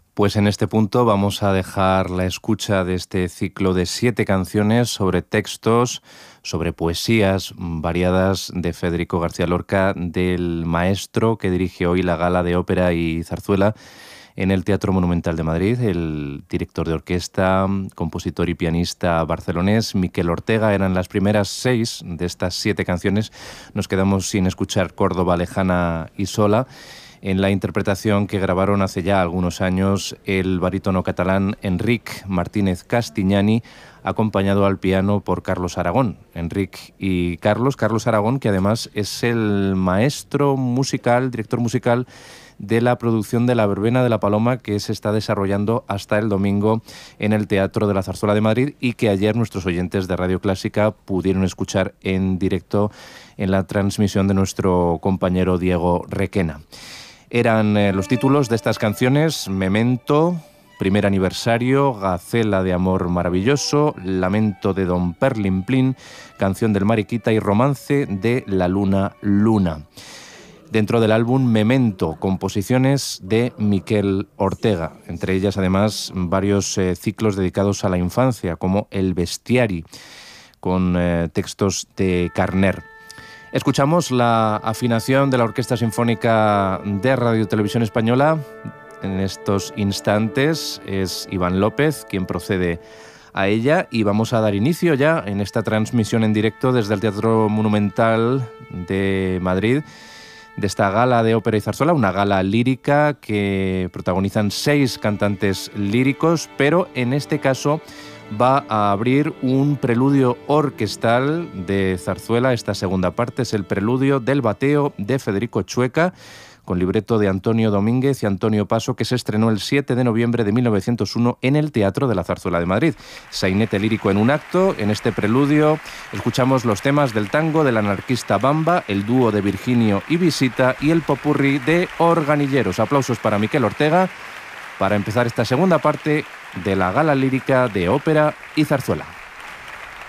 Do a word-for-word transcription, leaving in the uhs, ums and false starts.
Pues en este punto vamos a dejar la escucha de este ciclo de siete canciones sobre textos, sobre poesías variadas de Federico García Lorca, del maestro que dirige hoy la Gala de Ópera y Zarzuela en el Teatro Monumental de Madrid, el director de orquesta, compositor y pianista barcelonés Miquel Ortega. Eran las primeras seis de estas siete canciones. Nos quedamos sin escuchar Córdoba lejana y sola, en la interpretación que grabaron hace ya algunos años el barítono catalán Enric Martínez Castiñani, acompañado al piano por Carlos Aragón. Enric y Carlos, Carlos Aragón, que además es el maestro musical, director musical de la producción de La Verbena de la Paloma, que se está desarrollando hasta el domingo en el Teatro de la Zarzuela de Madrid y que ayer nuestros oyentes de Radio Clásica pudieron escuchar en directo en la transmisión de nuestro compañero Diego Requena. Eran eh, los títulos de estas canciones: Memento, Primer Aniversario, Gacela de Amor Maravilloso, Lamento de Don Perlimplín, Canción del Mariquita y Romance de la Luna Luna. Dentro del álbum Memento, composiciones de Miquel Ortega, entre ellas además varios eh, ciclos dedicados a la infancia, como El Bestiari, con eh, textos de Carner. Escuchamos la afinación de la Orquesta Sinfónica de Radio Televisión Española. En estos instantes es Iván López quien procede a ella y vamos a dar inicio ya en esta transmisión en directo desde el Teatro Monumental de Madrid de esta gala de ópera y zarzuela, una gala lírica que protagonizan seis cantantes líricos, pero en este caso va a abrir un preludio orquestal de zarzuela. Esta segunda parte es el preludio del Bateo de Federico Chueca, con libreto de Antonio Domínguez y Antonio Paso, que se estrenó el siete de noviembre de mil novecientos uno en el Teatro de la Zarzuela de Madrid. Sainete lírico en un acto. En este preludio escuchamos los temas del tango del anarquista Bamba, el dúo de Virginio y Visita y el popurrí de Organilleros. Aplausos para Miquel Ortega para empezar esta segunda parte de la gala lírica de ópera y zarzuela.